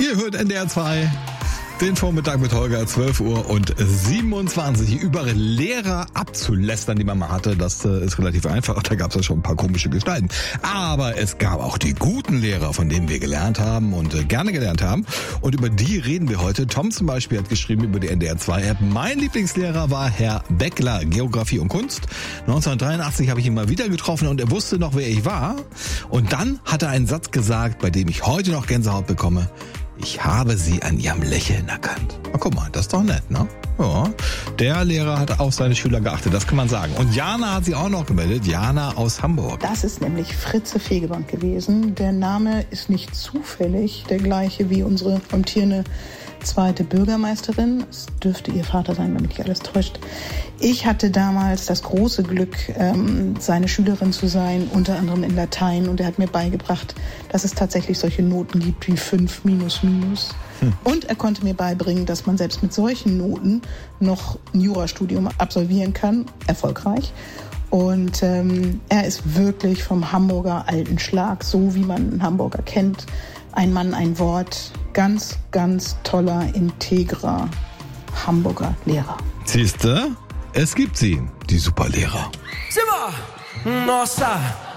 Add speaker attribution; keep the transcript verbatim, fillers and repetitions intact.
Speaker 1: Ihr hört N D R zwei, den Vormittag mit Holger, zwölf Uhr und siebenundzwanzig. Über Lehrer abzulästern, die man mal hatte, das äh, ist relativ einfach. Da gab es ja schon ein paar komische Gestalten. Aber es gab auch die guten Lehrer, von denen wir gelernt haben und äh, gerne gelernt haben. Und über die reden wir heute. Tom zum Beispiel hat geschrieben über die N D R zwei App. Mein Lieblingslehrer war Herr Beckler, Geografie und Kunst. neunzehnhundertdreiundachtzig habe ich ihn mal wieder getroffen und er wusste noch, wer ich war. Und dann hat er einen Satz gesagt, bei dem ich heute noch Gänsehaut bekomme. Ich habe sie an ihrem Lächeln erkannt. Na, guck mal, das ist doch nett, ne? Ja, der Lehrer hat auf seine Schüler geachtet, das kann man sagen. Und Jana hat sich auch noch gemeldet, Jana aus Hamburg.
Speaker 2: Das ist nämlich Fritze Fegebank gewesen. Der Name ist nicht zufällig der gleiche wie unsere amtierende zweite Bürgermeisterin. Es dürfte ihr Vater sein, wenn mich nicht alles täuscht. Ich hatte damals das große Glück, ähm, seine Schülerin zu sein, unter anderem in Latein. Und er hat mir beigebracht, dass es tatsächlich solche Noten gibt wie fünf minus minus. Hm. Und er konnte mir beibringen, dass man selbst mit solchen Noten noch ein Jurastudium absolvieren kann, erfolgreich. Und ähm, er ist wirklich vom Hamburger alten Schlag, so wie man einen Hamburger kennt. Ein Mann, ein Wort. Ganz, ganz toller, integrer Hamburger Lehrer.
Speaker 1: Siehste, es gibt sie, die Superlehrer.
Speaker 3: Simba! Nossa!